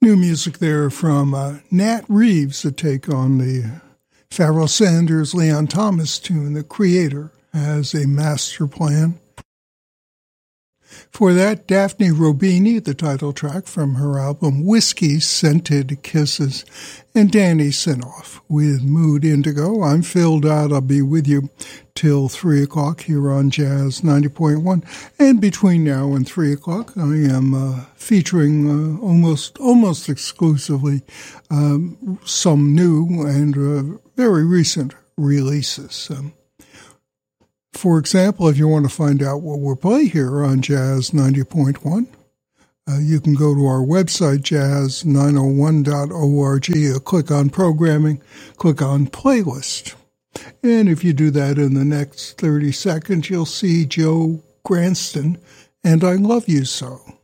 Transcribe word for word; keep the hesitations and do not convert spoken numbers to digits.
New music there from uh, Nat Reeves, a take on the Pharoah Sanders, Leon Thomas tune, The Creator Has a Master Plan. For that, Daphne Robini, the title track from her album Whiskey Scented Kisses, and Danny Sinoff with Mood Indigo. I'm Phil Dodd. I'll be with you till three o'clock here on Jazz ninety point one. And between now and three o'clock, I am uh, featuring uh, almost almost exclusively um, some new and uh, very recent releases. Um, For example, if you want to find out what we'll play here on Jazz ninety point one, uh, you can go to our website, jazz nine oh one dot org, uh, click on Programming, click on Playlist. And if you do that in the next thirty seconds, you'll see Joe Granston and I Love You So.